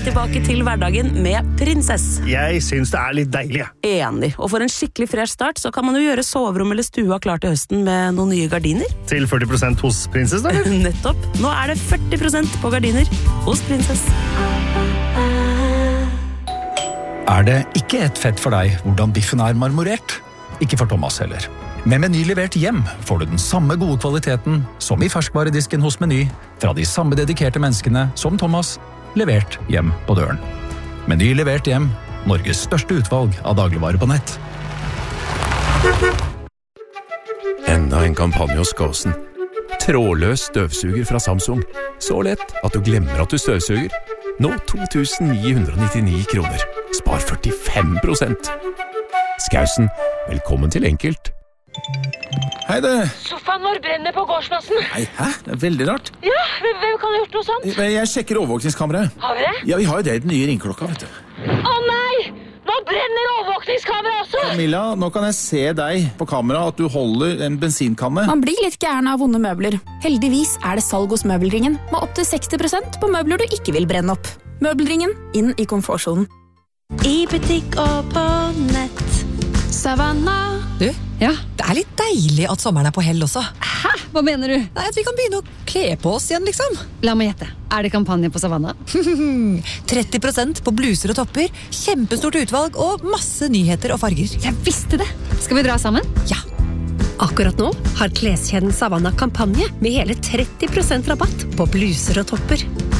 endelig tilbake til hverdagen med Prinsess. Jeg synes det litt deilig. Enig. Og for en skikkelig fresh start, så kan man jo gjøre soverom eller stua klar til høsten med noen nye gardiner. Til 40% hos Prinsess, da? Nettopp. Nå det 40% på gardiner hos Prinsess. Det ikke et fett for deg hvordan biffen marmorert? Ikke for Thomas heller. Med Meny levert hjem får du den samme gode kvaliteten som i ferskvaredisken hos Meny, fra de samme dedikerte menneskene som Thomas, levert hjem på døren. Meny levert hjem, Norges største utvalg av dagligvarer på nett. Enda en kampanje hos Gåsen. Trådløs støvsuger fra Samsung. Så lett at du glemmer at du støvsuger. Nå 2.999 kroner. Spar 45%. Skausen, velkommen til Enkelt. Hei du. Sofaen vår brenner på gårdsplassen. Nei, hæ? Det veldig rart. Ja, hvem kan ha gjort noe sånt? Jeg sjekker overvåkningskameraet. Har vi det? Ja, vi har jo det den nye ringklokka, vet du. Å nei! Nå brenner overvåkningskameraet også! Camilla, nå kan jeg se deg på kamera at du holder en bensinkanne. Man blir litt gæren av vonde møbler. Heldigvis det salg hos Møbelringen, med opp til 60% på møbler du ikke vil brenne opp. Møbelringen, inn i komfortsonen. I butikk og på nett. Savanna. Du, ja, det litt deilig at sommeren på hell også. Hæ? Hva mener du? Nei, at vi kan begynne å kle på oss igjen, liksom. La meg gjette. Det kampanje på Savanna? 30% på bluser og topper, kjempestort utvalg og masse nyheter og farger. Jeg visste det! Skal vi dra sammen? Ja. Akkurat nå har kleskjeden Savanna kampanje med hele 30% rabatt på bluser og topper.